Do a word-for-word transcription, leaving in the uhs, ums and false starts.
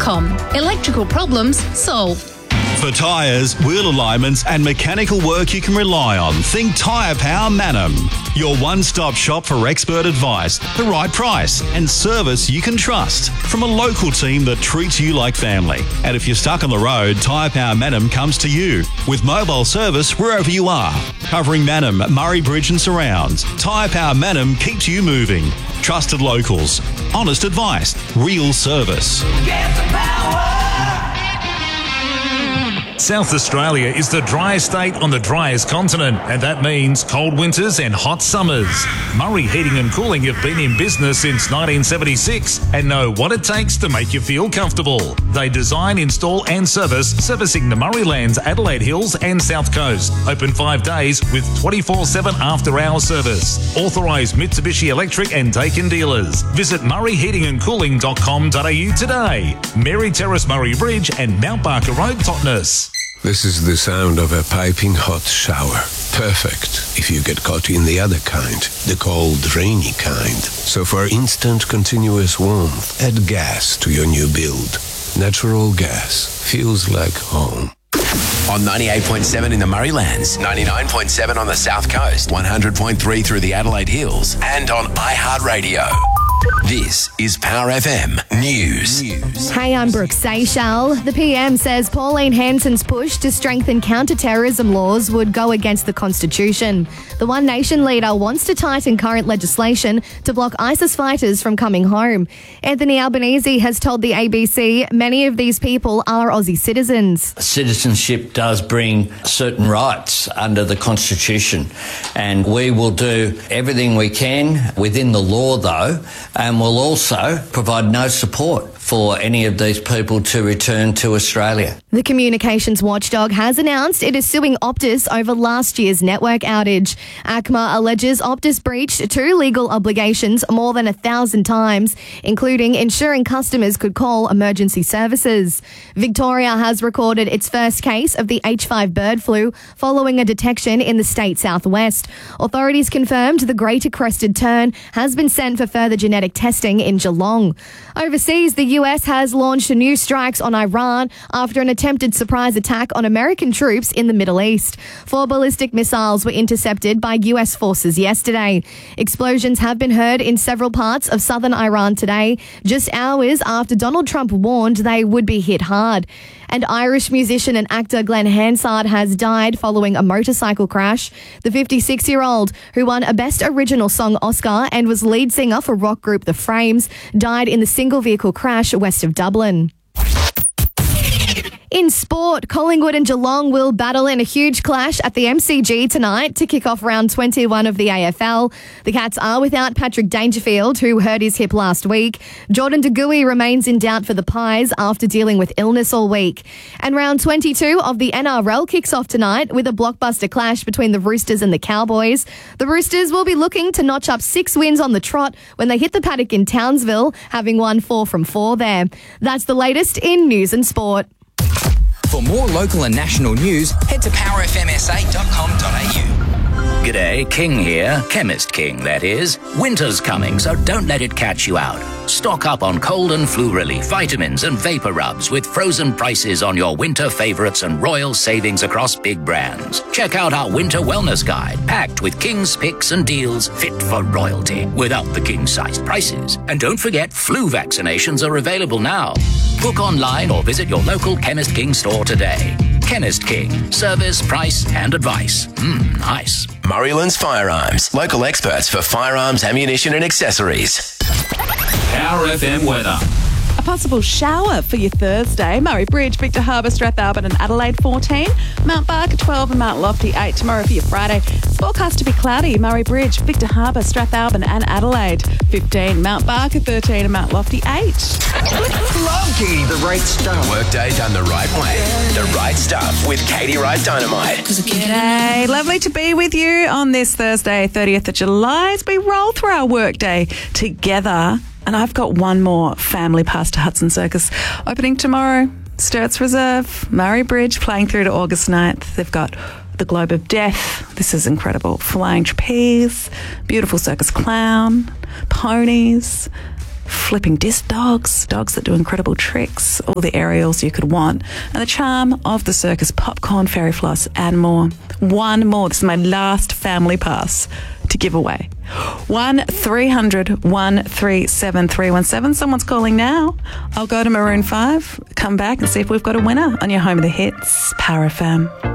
com. Electrical problems solved. For tyres, wheel alignments and mechanical work you can rely on, think Tyre Power Mannum. Your one-stop shop for expert advice, the right price and service you can trust from a local team that treats you like family. And if you're stuck on the road, Tyre Power Mannum comes to you with mobile service wherever you are. Covering Mannum, Murray Bridge and surrounds, Tyre Power Mannum keeps you moving. Trusted locals, honest advice, real service. Get the power! South Australia is the driest state on the driest continent, and that means cold winters and hot summers. Murray Heating and Cooling have been in business since nineteen seventy-six and know what it takes to make you feel comfortable. They design, install and service, servicing the Murraylands, Adelaide Hills and South Coast. Open five days with twenty-four seven after-hour service. Authorised Mitsubishi Electric and Taken dealers. Visit murray heating and cooling dot com dot a u today. Mary Terrace, Murray Bridge and Mount Barker Road, Totnes. This is the sound of a piping hot shower. Perfect if you get caught in the other kind, the cold, rainy kind. So for instant, continuous warmth, add gas to your new build. Natural gas feels like home. On ninety-eight point seven in the Murraylands, ninety-nine point seven on the South Coast, one hundred point three through the Adelaide Hills, and on iHeartRadio. This is Power F M News. Hey, I'm Brooke Seychelles. The P M says Pauline Hanson's push to strengthen counter-terrorism laws would go against the Constitution. The One Nation leader wants to tighten current legislation to block ISIS fighters from coming home. Anthony Albanese has told the A B C many of these people are Aussie citizens. Citizenship does bring certain rights under the Constitution, and we will do everything we can within the law, though, and will also provide no support for any of these people to return to Australia. The communications watchdog has announced it is suing Optus over last year's network outage. ACMA alleges Optus breached two legal obligations more than a thousand times, including ensuring customers could call emergency services. Victoria has recorded its first case of the H five bird flu following a detection in the state southwest. Authorities confirmed the Greater Crested Tern has been sent for further genetic testing in Geelong. Overseas, the U S has launched new strikes on Iran after an attempted surprise attack on American troops in the Middle East. Four ballistic missiles were intercepted by U S forces yesterday. Explosions have been heard in several parts of southern Iran today, just hours after Donald Trump warned they would be hit hard. And Irish musician and actor Glenn Hansard has died following a motorcycle crash. The fifty-six-year-old, who won a Best Original Song Oscar and was lead singer for rock group The Frames, died in the single-vehicle crash west of Dublin. In sport, Collingwood and Geelong will battle in a huge clash at the M C G tonight to kick off round twenty-one of the A F L. The Cats are without Patrick Dangerfield, who hurt his hip last week. Jordan De Goey remains in doubt for the Pies after dealing with illness all week. And round twenty-two of the N R L kicks off tonight with a blockbuster clash between the Roosters and the Cowboys. The Roosters will be looking to notch up six wins on the trot when they hit the paddock in Townsville, having won four from four there. That's the latest in news and sport. For more local and national news, head to power f m s a dot com dot a u. G'day, King here. Chemist King, that is. Winter's coming, so don't let it catch you out. Stock up on cold and flu relief, vitamins and vapor rubs with frozen prices on your winter favourites and royal savings across big brands. Check out our winter wellness guide, packed with King's picks and deals fit for royalty, without the king-sized prices. And don't forget, flu vaccinations are available now. Book online or visit your local Chemist King store today. Chemist King. Service, price and advice. Mmm, nice. Murraylands Firearms. Local experts for firearms, ammunition and accessories. Power F M weather. A possible shower for your Thursday. Murray Bridge, Victor Harbour, Strathalbyn and Adelaide fourteen. Mount Barker twelve and Mount Lofty eight. Tomorrow for your Friday. It's forecast to be cloudy. Murray Bridge, Victor Harbour, Strathalbyn and Adelaide fifteen. Mount Barker thirteen and Mount Lofty eight. Love Katie, the right stuff. Workday done the right way. The right stuff with Katie Wright Dynamite. G'day. Lovely to be with you on this Thursday, thirtieth of July, as we roll through our workday together. And I've got one more family pass to Hudson Circus opening tomorrow. Sturts Reserve, Murray Bridge, playing through to August ninth. They've got the Globe of Death. This is incredible. Flying trapeze, beautiful circus clown, ponies, flipping disc dogs, dogs that do incredible tricks, all the aerials you could want, and the charm of the circus, popcorn, fairy floss, and more. One more. This is my last family pass to give away. one three hundred one three seven three one seven. Someone's calling now. I'll go to Maroon five, come back and see if we've got a winner on your Home of the Hits, Power F M.